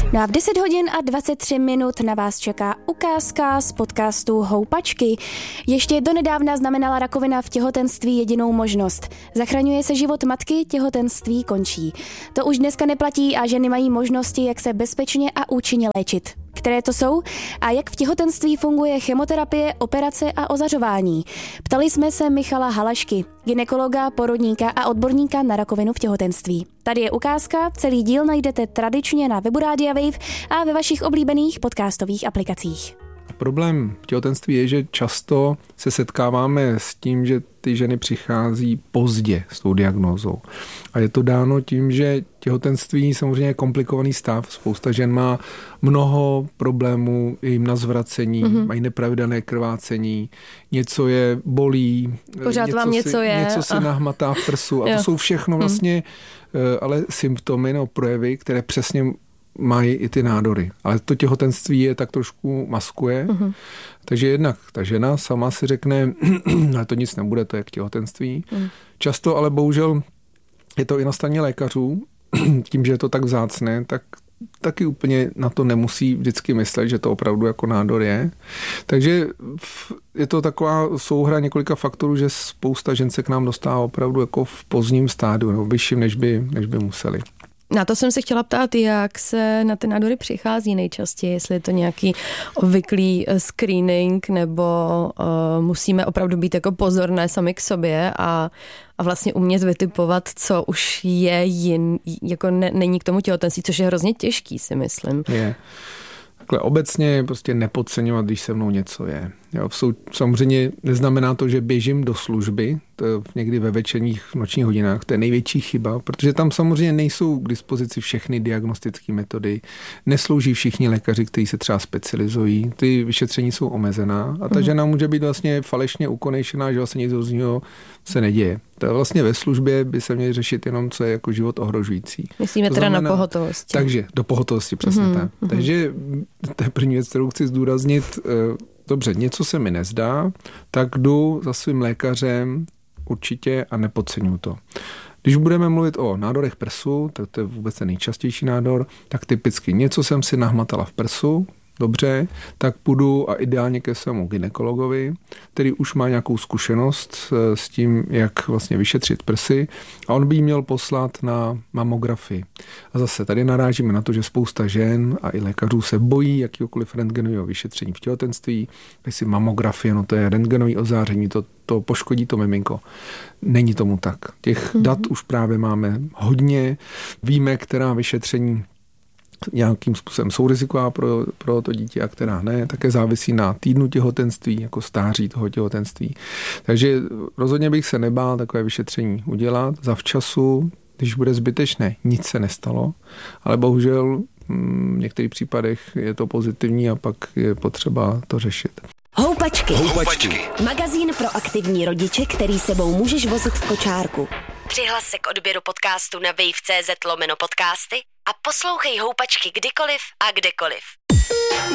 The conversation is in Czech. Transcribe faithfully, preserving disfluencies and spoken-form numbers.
No a v deset hodin a dvacet tři minut na vás čeká ukázka z podcastu Houpačky. Ještě donedávna znamenala rakovina v těhotenství jedinou možnost. Zachraňuje se život matky, těhotenství končí. To už dneska neplatí a ženy mají možnosti, jak se bezpečně a účinně léčit. Které to jsou a jak v těhotenství funguje chemoterapie, operace a ozařování. Ptali jsme se Michala Halašky, gynekologa, porodníka a odborníka na rakovinu v těhotenství. Tady je ukázka, celý díl najdete tradičně na webu Rádia Wave a ve vašich oblíbených podcastových aplikacích. Problém v těhotenství je, že často se setkáváme s tím, že ty ženy přichází pozdě s tou diagnózou. A je to dáno tím, že těhotenství samozřejmě je komplikovaný stav. Spousta žen má mnoho problémů, je jim na zvracení, mm-hmm. mají nepravidelné krvácení, něco je bolí, pořád něco vám něco si, je. něco si nahmatá v prsu. A to jsou všechno vlastně mm. ale symptomy nebo projevy, které přesně mají i ty nádory. Ale to těhotenství je tak trošku maskuje. Uh-huh. Takže jednak ta žena sama si řekne, ale to nic nebude, to je k těhotenství. Uh-huh. Často ale bohužel je to i na straně lékařů, tím, že je to tak vzácné, tak taky úplně na to nemusí vždycky myslet, že to opravdu jako nádor je. Takže je to taková souhra několika faktorů, že spousta žen se k nám dostává opravdu jako v pozdním stádiu, nebo vyšším, než by, než by museli. Na to jsem se chtěla ptát, jak se na ty nádory přichází nejčastěji, jestli je to nějaký obvyklý screening, nebo uh, musíme opravdu být jako pozorné sami k sobě a, a vlastně umět vytipovat, co už je jin, jako ne, není k tomu těhotenství, což je hrozně těžký, si myslím. Je. Takhle obecně prostě nepodceňovat, když se mnou něco je. Jo, jsou, samozřejmě neznamená to, že běžím do služby, to někdy ve večerních nočních hodinách, to je největší chyba, protože tam samozřejmě nejsou k dispozici všechny diagnostické metody, neslouží všichni lékaři, kteří se třeba specializují, ty vyšetření jsou omezená a ta mm. žena může být vlastně falešně ukonejšená, že vlastně nic z něho se neděje. To vlastně ve službě by se měly řešit jenom, co je jako život ohrožující. Myslíme to teda znamená, na pohotovosti. Takže do pohotovosti, přesně mm. tak. Mm. Takže to je první věc, kterou chci zdůraznit. Dobře, něco se mi nezdá, tak jdu za svým lékařem určitě a nepodceňuji to. Když budeme mluvit o nádorech prsu, tak to je vůbec ten nejčastější nádor, tak typicky něco jsem si nahmatala v prsu, dobře, tak půjdu a ideálně ke svému gynekologovi, který už má nějakou zkušenost s tím, jak vlastně vyšetřit prsy a on by jí měl poslat na mamografii. A zase tady narážíme na to, že spousta žen a i lékařů se bojí jakýkoliv rentgenového vyšetření v těhotenství, jestli mamografie, no to je rentgenový ozáření, to, to poškodí to miminko. Není tomu tak. Těch mm-hmm. dat už právě máme hodně, víme, která vyšetření nějakým způsobem jsou riziková pro, pro to dítě a která ne, také závisí na týdnu těhotenství, jako stáří toho těhotenství. Takže rozhodně bych se nebál takové vyšetření udělat zavčasu, když bude zbytečné, nic se nestalo, ale bohužel v některých případech je to pozitivní a pak je potřeba to řešit. Houpačky. Houpačky. Magazín pro aktivní rodiče, který sebou můžeš vozit v kočárku. Přihlas se k odběru podcastu na wave tečka cz lomeno podcasty a poslouchej Houpačky kdykoliv a kdekoliv.